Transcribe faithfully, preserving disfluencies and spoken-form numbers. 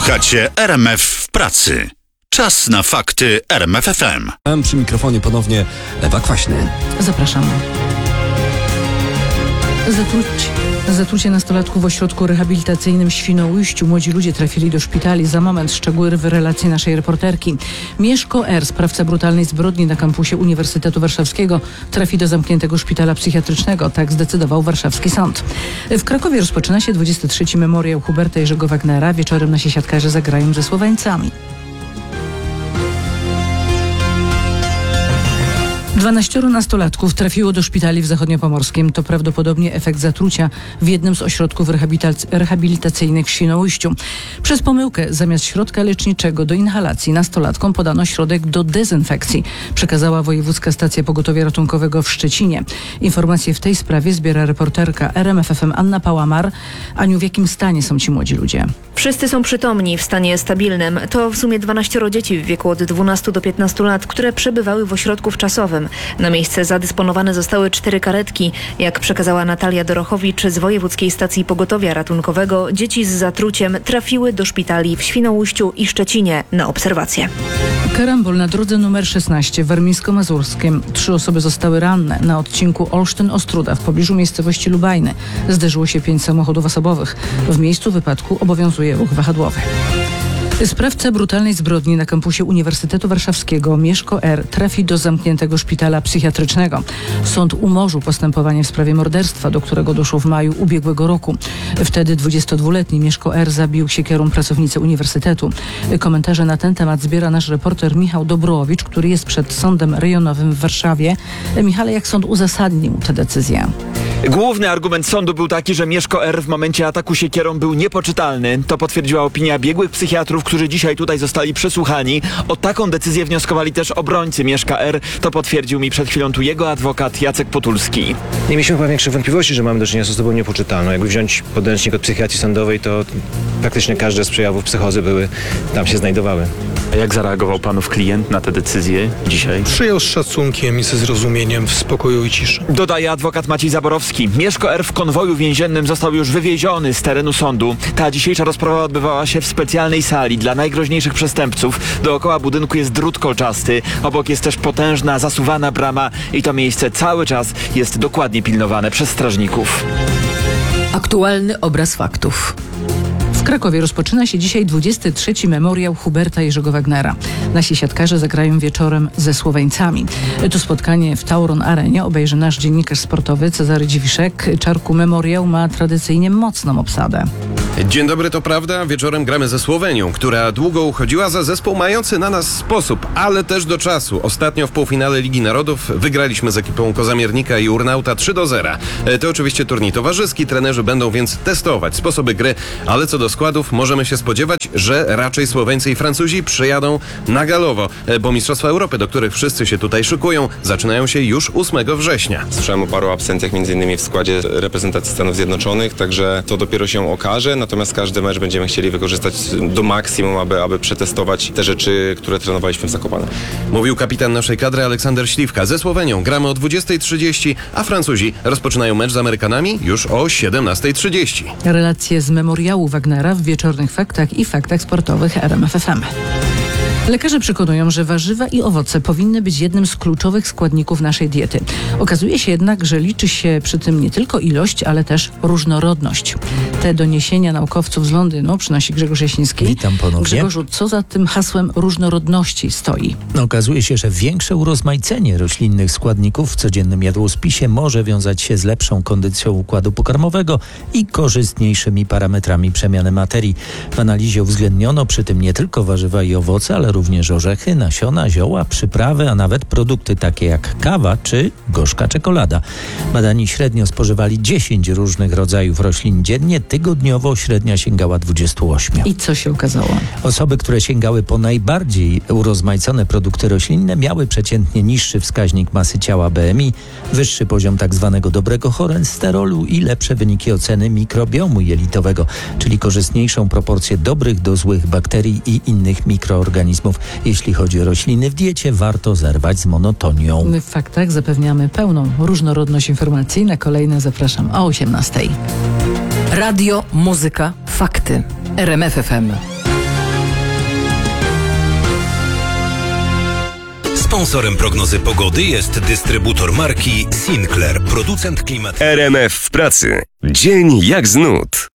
Słuchacie R M F w pracy. Czas na fakty R M F F M. Przy mikrofonie ponownie Ewa Kwaśny. Zapraszamy. Zatruć, zatrucie nastolatków w ośrodku rehabilitacyjnym w Świnoujściu. Młodzi ludzie trafili do szpitali. Za moment szczegóły w relacji naszej reporterki. Mieszko R., sprawca brutalnej zbrodni na kampusie Uniwersytetu Warszawskiego, trafi do zamkniętego szpitala psychiatrycznego. Tak zdecydował warszawski sąd. W Krakowie rozpoczyna się dwudziesty trzeci memoriał Huberta Jerzego Wagnera. Wieczorem nasi siatkarze zagrają ze Słoweńcami. Dwanaścioro nastolatków trafiło do szpitali w Zachodniopomorskiem. To prawdopodobnie efekt zatrucia w jednym z ośrodków rehabilitac- rehabilitacyjnych w Świnoujściu. Przez pomyłkę zamiast środka leczniczego do inhalacji nastolatkom podano środek do dezynfekcji, przekazała Wojewódzka Stacja Pogotowia Ratunkowego w Szczecinie. Informacje w tej sprawie zbiera reporterka R M F F M Anna Pałamar. Aniu, w jakim stanie są ci młodzi ludzie? Wszyscy są przytomni, w stanie stabilnym. To w sumie dwanaścioro dzieci w wieku od dwunastu do piętnastu lat, które przebywały w ośrodku wczasowym. Na miejsce zadysponowane zostały cztery karetki. Jak przekazała Natalia Dorochowicz z Wojewódzkiej Stacji Pogotowia Ratunkowego, dzieci z zatruciem trafiły do szpitali w Świnoujściu i Szczecinie na obserwację. Karambol na drodze numer szesnaście w Warmińsko-Mazurskiem. Trzy osoby zostały ranne. Na odcinku Olsztyn-Ostruda w pobliżu miejscowości Lubajny zderzyło się pięć samochodów osobowych. W miejscu wypadku obowiązuje ruch wahadłowy. Sprawca brutalnej zbrodni na kampusie Uniwersytetu Warszawskiego, Mieszko R., trafi do zamkniętego szpitala psychiatrycznego. Sąd umorzył postępowanie w sprawie morderstwa, do którego doszło w maju ubiegłego roku. Wtedy dwudziestodwuletni Mieszko R. zabił siekierą pracownicę uniwersytetu. Komentarze na ten temat zbiera nasz reporter Michał Dobrowicz, który jest przed sądem rejonowym w Warszawie. Michale, jak sąd uzasadnił tę decyzję? Główny argument sądu był taki, że Mieszko R. w momencie ataku siekierą był niepoczytalny. To potwierdziła opinia biegłych psychiatrów, którzy dzisiaj tutaj zostali przesłuchani. O taką decyzję wnioskowali też obrońcy Mieszka R. To potwierdził mi przed chwilą tu jego adwokat Jacek Potulski. Nie mieliśmy chyba większych wątpliwości, że mamy do czynienia z osobą niepoczytalną. Jakby wziąć podręcznik od psychiatrii sądowej, to praktycznie każde z przejawów psychozy były, tam się znajdowały. A jak zareagował panów klient na tę decyzję dzisiaj? Przyjął z szacunkiem i ze zrozumieniem, w spokoju i ciszy. Dodaje adwokat Maciej Zaborowski. Mieszko R. w konwoju więziennym został już wywieziony z terenu sądu. Ta dzisiejsza rozprawa odbywała się w specjalnej sali dla najgroźniejszych przestępców. Dookoła budynku jest drut kolczasty. Obok jest też potężna, zasuwana brama i to miejsce cały czas jest dokładnie pilnowane przez strażników. Aktualny obraz faktów. W Krakowie rozpoczyna się dzisiaj dwudziesty trzeci memoriał Huberta Jerzego Wagnera. Nasi siatkarze zagrają wieczorem ze Słoweńcami. To spotkanie w Tauron Arenie obejrzy nasz dziennikarz sportowy Cezary Dziwiszek. Czarku, memoriał ma tradycyjnie mocną obsadę. Dzień dobry, to prawda. Wieczorem gramy ze Słowenią, która długo uchodziła za zespół mający na nas sposób, ale też do czasu. Ostatnio w półfinale Ligi Narodów wygraliśmy z ekipą Kozamiernika i Urnauta trzy do zera. To oczywiście turniej towarzyski, trenerzy będą więc testować sposoby gry, ale co do składów możemy się spodziewać, że raczej Słoweńcy i Francuzi przyjadą na galowo, bo Mistrzostwa Europy, do których wszyscy się tutaj szykują, zaczynają się już ósmego września. Słyszałem o paru absencjach, między innymi w składzie reprezentacji Stanów Zjednoczonych, także to dopiero się okaże. Natomiast każdy mecz będziemy chcieli wykorzystać do maksimum, aby, aby przetestować te rzeczy, które trenowaliśmy w Zakopanem. Mówił kapitan naszej kadry Aleksander Śliwka. Ze Słowenią gramy o dwudziestej trzydzieści, a Francuzi rozpoczynają mecz z Amerykanami już o siedemnastej trzydzieści. Relacje z memoriału Wagnera w wieczornych faktach i faktach sportowych R M F F M. Lekarze przekonują, że warzywa i owoce powinny być jednym z kluczowych składników naszej diety. Okazuje się jednak, że liczy się przy tym nie tylko ilość, ale też różnorodność. Te doniesienia naukowców z Londynu przynosi Grzegorz Jasiński. Witam ponownie. Grzegorzu, co za tym hasłem różnorodności stoi? Okazuje się, że większe urozmaicenie roślinnych składników w codziennym jadłospisie może wiązać się z lepszą kondycją układu pokarmowego i korzystniejszymi parametrami przemiany materii. W analizie uwzględniono przy tym nie tylko warzywa i owoce, ale również orzechy, nasiona, zioła, przyprawy, a nawet produkty takie jak kawa czy gorzka czekolada. Badani średnio spożywali dziesięć różnych rodzajów roślin dziennie, tygodniowo średnia sięgała dwudziestu ośmiu. I co się okazało? Osoby, które sięgały po najbardziej urozmaicone produkty roślinne, miały przeciętnie niższy wskaźnik masy ciała B M I, wyższy poziom tak zwanego dobrego cholesterolu i lepsze wyniki oceny mikrobiomu jelitowego, czyli korzystniejszą proporcję dobrych do złych bakterii i innych mikroorganizmów. Jeśli chodzi o rośliny w diecie, warto zerwać z monotonią. My w faktach zapewniamy pełną różnorodność informacji. Na kolejne zapraszam o osiemnastej. Radio, muzyka, fakty. R M F F M. Sponsorem prognozy pogody jest dystrybutor marki Sinclair, producent klimatyczny. R M F w pracy. Dzień jak z nut.